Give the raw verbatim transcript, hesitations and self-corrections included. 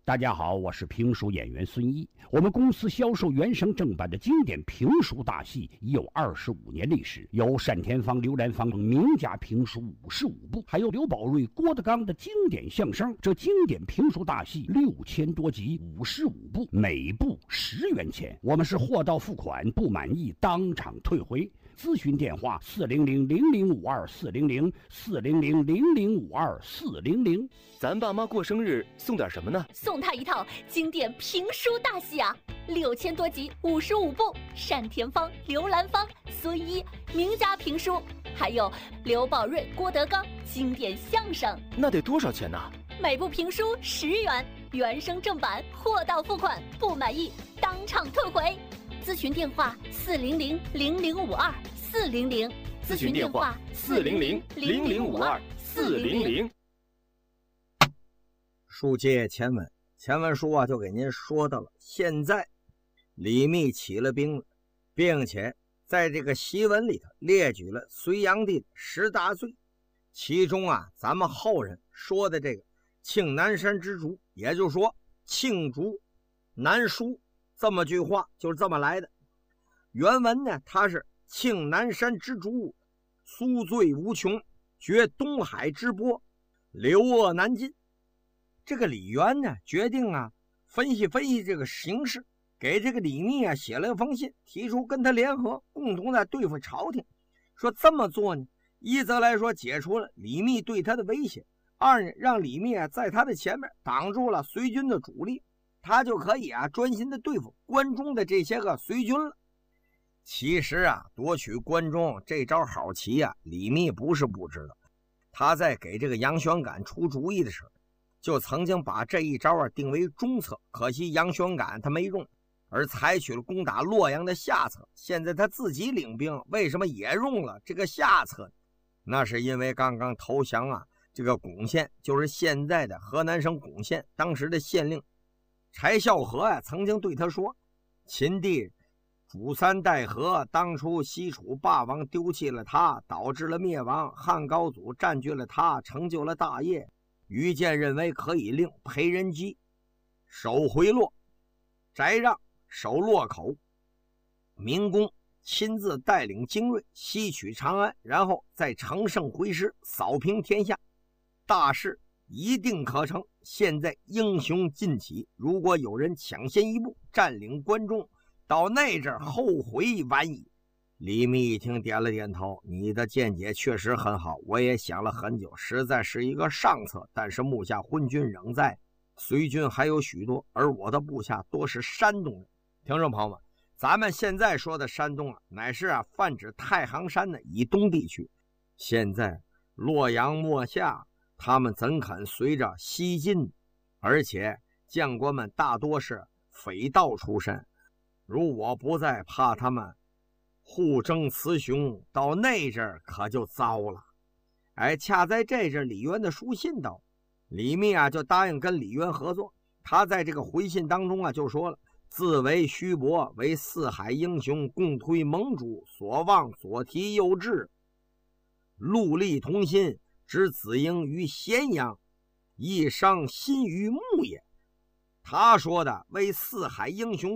大家好，我是评书演员孙一。我们公司销售原声正版的经典评书大戏已有二十五年历史，有单田芳、刘兰芳等名家评书五十五部，还有刘宝瑞、郭德纲的经典相声。这经典评书大戏六千多集，五十五部，每部十元钱。我们是货到付款，不满意当场退回。咨询电话：四零零零零五二四零零四零零零零五二四零零。 咱爸妈过生日送点什么呢？ 送他一套经典评书大戏啊，六千多集，五十五部，单田芳、刘兰芳、孙一名家评书，还有刘宝瑞、郭德纲经典相声。 那得多少钱呢？ 每部评书十元，原声正版，货到付款，不满意当场退回。咨询电话：四零零零零五二四零零。 咨询电话：四零零零零五二四零零。 书接前文，前文书啊就给您说到了，现在李密起了兵了，并且在这个檄文里头列举了隋炀帝的十大罪，其中啊咱们后人说的这个庆南山之竹，也就是说罄竹难书，这么句话就是这么来的。原文呢，它是庆南山之竹，苏罪无穷，绝东海之波，流恶难尽。这个李渊呢，决定啊分析分析这个形势，给这个李密啊写了一封信，提出跟他联合，共同在对付朝廷。说这么做呢，一则来说解除了李密对他的威胁，二呢让李密啊在他的前面挡住了隋军的主力，他就可以啊专心的对付关中的这些个隋军了。其实啊夺取关中这招好棋啊，李密不是不知道，他在给这个杨玄感出主意的时候就曾经把这一招啊定为中策，可惜杨玄感他没用，而采取了攻打洛阳的下策。现在他自己领兵，为什么也用了这个下策呢？那是因为刚刚投降啊这个巩县，就是现在的河南省巩县，当时的县令柴孝和啊曾经对他说，秦帝主三代和，当初西楚霸王丢弃了他，导致了灭亡，汉高祖占据了他，成就了大业。于建认为可以令裴仁基守回洛，翟让守洛口，明公亲自带领精锐西取长安，然后再乘胜回师，扫平天下，大事一定可成。现在英雄尽起，如果有人抢先一步占领关中，到那阵后悔晚矣。李密一听点了点头，你的见解确实很好，我也想了很久，实在是一个上策，但是目下昏军仍在，隋军还有许多，而我的部下多是山东人。听众朋友们，咱们现在说的山东啊，乃是啊泛指太行山的以东地区。现在洛阳末下，他们怎肯随着西进？而且将官们大多是匪盗出身，如我不在，怕他们互争雌雄，到那阵儿可就糟了。哎，恰在这阵，李渊的书信到，李密啊就答应跟李渊合作。他在这个回信当中啊就说了，自为虚伯，为四海英雄，共推盟主，所望所提右志，戮力同心，知子婴于咸阳，亦伤心于牧也。他说的为四海英雄